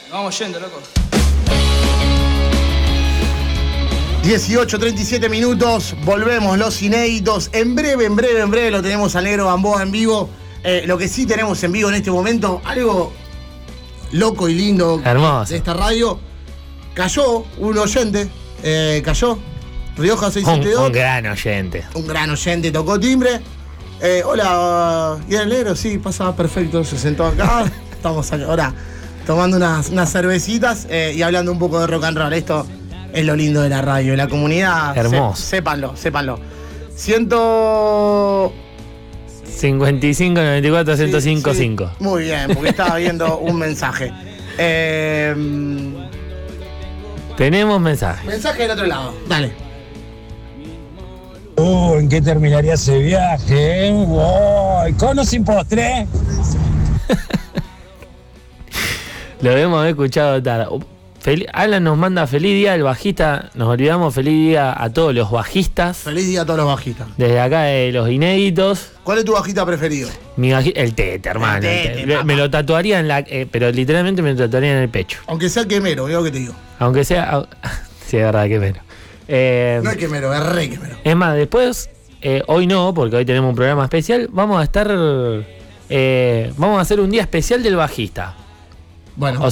Vamos yendo, loco. 18:37 minutos, volvemos los inéditos. En breve lo tenemos al Negro Gamboa en vivo. Lo que sí tenemos en vivo en este momento, algo loco y lindo. Hermoso. De esta radio. Cayó un oyente, Rioja 672. Un gran oyente. Un gran oyente, tocó timbre. Hola, ¿y el Negro? Sí, pasa perfecto, se sentó acá. Estamos ahora tomando unas cervecitas y hablando un poco de rock and roll. Esto es lo lindo de la radio, de la comunidad. Hermoso. Sépanlo. 55 94 105 sí. 5. Muy bien, porque estaba viendo un mensaje. Tenemos mensaje. Mensaje del otro lado, dale. ¿En qué terminaría ese viaje? ¿Con o sin postre? Lo debemos haber escuchado tarde. Alan nos manda feliz día al bajista. Nos olvidamos, feliz día a todos los bajistas. Feliz día a todos los bajistas. Desde acá de los inéditos. ¿Cuál es tu bajista preferido? El Tete, hermano. El Tete, me lo tatuaría pero literalmente me lo tatuaría en el pecho. Aunque sea quemero, veo que te digo. Aunque sea. Sí, es verdad, quemero. No es quemero, es re quemero. Es más, después, hoy no, porque hoy tenemos un programa especial. Vamos a hacer un día especial del bajista. Bueno.